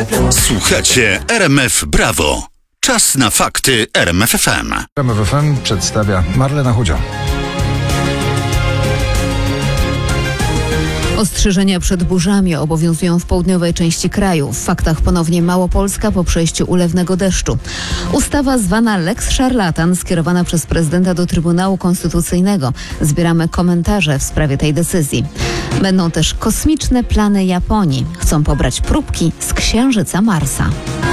Słuchacie RMF Brawo. Czas na fakty RMF FM. RMF FM przedstawia Marlena Chudzio. Ostrzeżenia przed burzami obowiązują w południowej części kraju. W faktach ponownie Małopolska po przejściu ulewnego deszczu. Ustawa zwana Lex Szarlatan skierowana przez prezydenta do Trybunału Konstytucyjnego. Zbieramy komentarze w sprawie tej decyzji. Będą też kosmiczne plany Japonii. Chcą pobrać próbki z księżyca Marsa.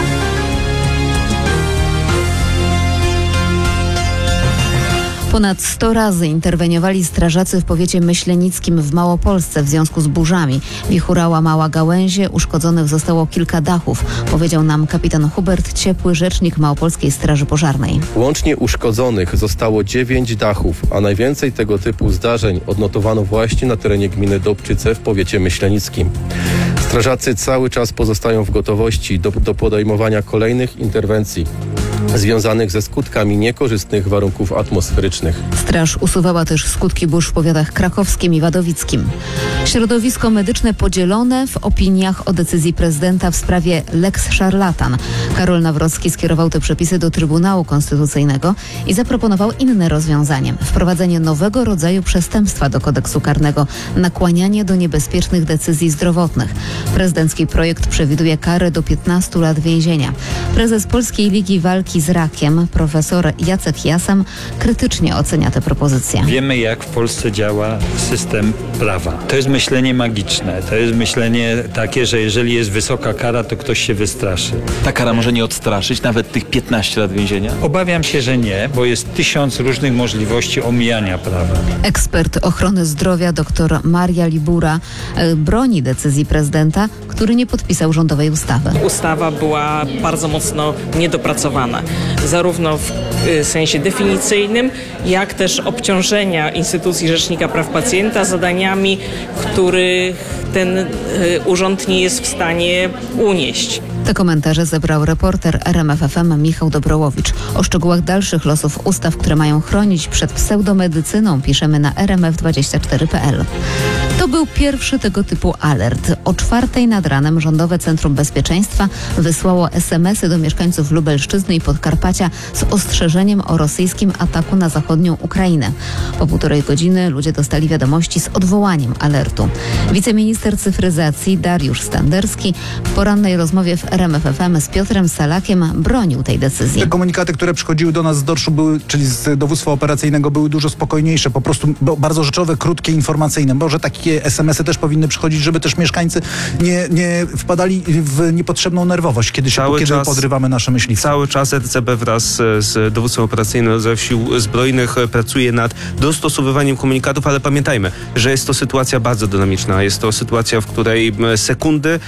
Ponad 100 razy interweniowali strażacy w powiecie myślenickim w Małopolsce w związku z burzami. Wichura łamała gałęzie, uszkodzonych zostało kilka dachów, powiedział nam kapitan Hubert Ciepły, rzecznik Małopolskiej Straży Pożarnej. Łącznie uszkodzonych zostało 9 dachów, a najwięcej tego typu zdarzeń odnotowano właśnie na terenie gminy Dobczyce w powiecie myślenickim. Strażacy cały czas pozostają w gotowości do podejmowania kolejnych interwencji związanych ze skutkami niekorzystnych warunków atmosferycznych. Straż usuwała też skutki burz w powiatach krakowskim i wadowickim. Środowisko medyczne podzielone w opiniach o decyzji prezydenta w sprawie Lex Szarlatan. Karol Nawrocki skierował te przepisy do Trybunału Konstytucyjnego i zaproponował inne rozwiązanie. Wprowadzenie nowego rodzaju przestępstwa do kodeksu karnego. Nakłanianie do niebezpiecznych decyzji zdrowotnych. Prezydencki projekt przewiduje karę do 15 lat więzienia. Prezes Polskiej Ligi Walki z Rakiem, profesor Jacek Jasem, krytycznie ocenia te propozycje. Wiemy, jak w Polsce działa system prawa. To jest myślenie magiczne. To jest myślenie takie, że jeżeli jest wysoka kara, to ktoś się wystraszy. Ta kara może nie odstraszyć nawet tych 15 lat więzienia? Obawiam się, że nie, bo jest 1000 różnych możliwości omijania prawa. Ekspert ochrony zdrowia dr Maria Libura broni decyzji prezydenta, który nie podpisał rządowej ustawy. Ustawa była bardzo mocno niedopracowana, zarówno w sensie definicyjnym, jak też obciążenia instytucji Rzecznika Praw Pacjenta zadaniami, których ten urząd nie jest w stanie unieść. Te komentarze zebrał reporter RMF FM Michał Dobrołowicz. O szczegółach dalszych losów ustaw, które mają chronić przed pseudomedycyną, piszemy na rmf24.pl. To był pierwszy tego typu alert. O 4:00 nad ranem Rządowe Centrum Bezpieczeństwa wysłało SMS-y do mieszkańców Lubelszczyzny i Podkarpacia z ostrzeżeniem o rosyjskim ataku na zachodnią Ukrainę. Po 1,5 godziny ludzie dostali wiadomości z odwołaniem alertu. Wiceminister cyfryzacji Dariusz Standerski w porannej rozmowie w RMF FM z Piotrem Salakiem bronił tej decyzji. Te komunikaty, które przychodziły do nas z dorszu, czyli z dowództwa operacyjnego, były dużo spokojniejsze, po prostu bardzo rzeczowe, krótkie, informacyjne. Może takie SMS-y też powinny przychodzić, żeby też mieszkańcy nie wpadali w niepotrzebną nerwowość, kiedy podrywamy nasze myśliwce. Cały czas EDCB wraz z dowództwem operacyjnym ze Sił Zbrojnych pracuje nad dostosowywaniem komunikatów, ale pamiętajmy, że jest to sytuacja bardzo dynamiczna. Jest to sytuacja, w której sekundy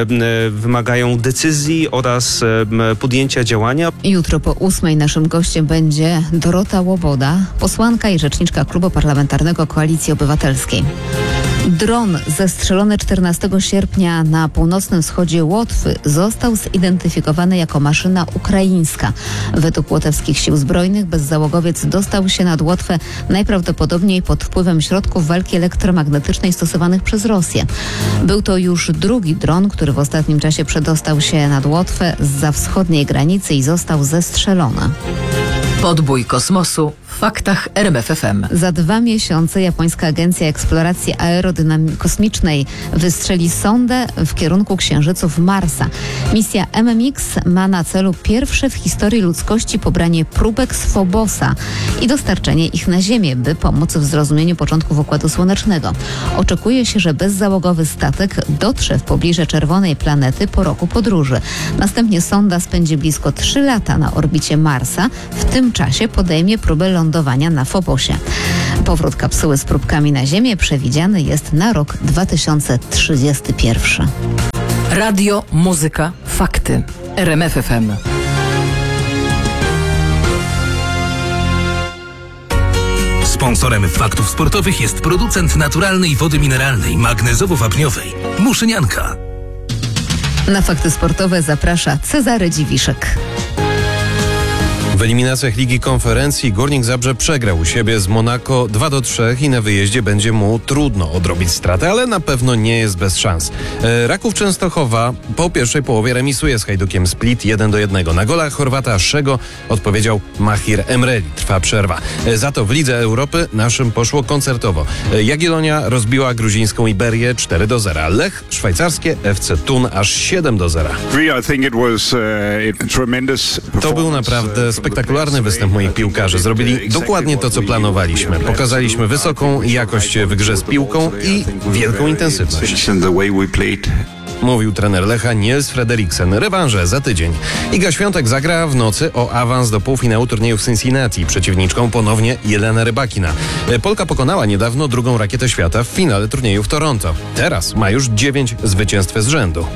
wymagają decyzji oraz podjęcia działania. Jutro po 8:00 naszym gościem będzie Dorota Łoboda, posłanka i rzeczniczka Klubu Parlamentarnego Koalicji Obywatelskiej. Dron zestrzelony 14 sierpnia na północnym wschodzie Łotwy został zidentyfikowany jako maszyna ukraińska. Według łotewskich sił zbrojnych bezzałogowiec dostał się nad Łotwę najprawdopodobniej pod wpływem środków walki elektromagnetycznej stosowanych przez Rosję. Był to już drugi dron, który w ostatnim czasie przedostał się nad Łotwę zza wschodniej granicy i został zestrzelony. Podbój kosmosu w faktach RMF FM. Za 2 miesiące japońska Agencja Eksploracji Kosmicznej wystrzeli sondę w kierunku księżyców Marsa. Misja MMX ma na celu pierwsze w historii ludzkości pobranie próbek z Phobosa i dostarczenie ich na Ziemię, by pomóc w zrozumieniu początków Układu Słonecznego. Oczekuje się, że bezzałogowy statek dotrze w pobliże czerwonej planety po roku podróży. Następnie sonda spędzi blisko 3 lata na orbicie Marsa. W tym czasie podejmie próbę lądowania na Phobosie. Powrót kapsuły z próbkami na Ziemię przewidziany jest na rok 2031. Radio, muzyka, fakty. RMF FM. Sponsorem faktów sportowych jest producent naturalnej wody mineralnej, magnezowo-wapniowej Muszynianka. Na fakty sportowe zaprasza Cezary Dziwiszek. W eliminacjach Ligi Konferencji Górnik Zabrze przegrał u siebie z Monako 2-3 i na wyjeździe będzie mu trudno odrobić stratę, ale na pewno nie jest bez szans. Raków Częstochowa po pierwszej połowie remisuje z Hajdukiem Split 1-1. Na gola Chorwata Szego odpowiedział Mahir Emreli. Trwa przerwa. Za to w Lidze Europy naszym poszło koncertowo. Jagiellonia rozbiła gruzińską Iberię 4-0. Lech szwajcarskie FC Thun aż 7-0. To był naprawdę spektakularny występ moich piłkarzy. Zrobili dokładnie to, co planowaliśmy. Pokazaliśmy wysoką jakość w grze z piłką i wielką intensywność. Mówił trener Lecha Niels Frederiksen. Rewanże za tydzień. Iga Świątek zagra w nocy o awans do półfinału turnieju w Cincinnati. Przeciwniczką ponownie Jelena Rybakina. Polka pokonała niedawno drugą rakietę świata w finale turnieju w Toronto. Teraz ma już 9 zwycięstw z rzędu.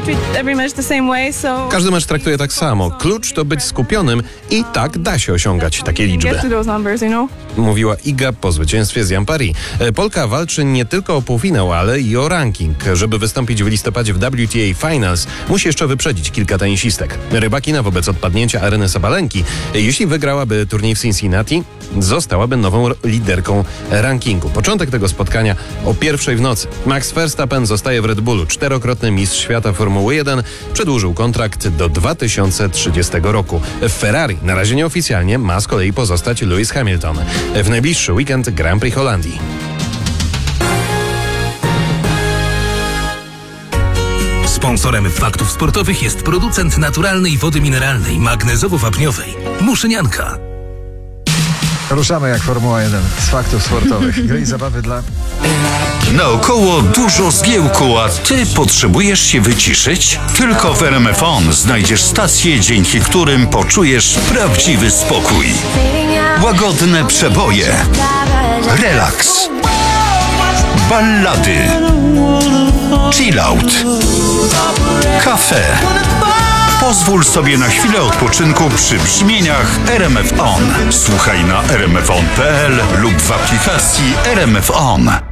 Każdy mecz traktuje tak samo. Klucz to być skupionym i tak da się osiągać takie liczby. Mówiła Iga po zwycięstwie z Jan Paris. Polka walczy nie tylko o półfinał, ale i o ranking. Żeby wystąpić w listopadzie w WTA Finals, musi jeszcze wyprzedzić kilka tenisistek. Rybakina wobec odpadnięcia Aryny Sabalenki, jeśli wygrałaby turniej w Cincinnati, zostałaby nową liderką rankingu. Początek tego spotkania o 1:00 w nocy. Max Verstappen zostaje w Red Bullu. 4-krotny mistrz świata Formuły 1 przedłużył kontrakt do 2030 roku. W Ferrari na razie nieoficjalnie ma z kolei pozostać Lewis Hamilton. W najbliższy weekend Grand Prix Holandii. Sponsorem Faktów Sportowych jest producent naturalnej wody mineralnej, magnezowo-wapniowej Muszynianka. Ruszamy jak Formuła 1 z faktów sportowych. Gry i zabawy dla... Naokoło dużo zgiełku, a ty potrzebujesz się wyciszyć? Tylko w RMF On znajdziesz stacje, dzięki którym poczujesz prawdziwy spokój. Łagodne przeboje, relaks, ballady, chillout, kafe. Pozwól sobie na chwilę odpoczynku przy brzmieniach RMF On. Słuchaj na rmfon.pl lub w aplikacji RMF On.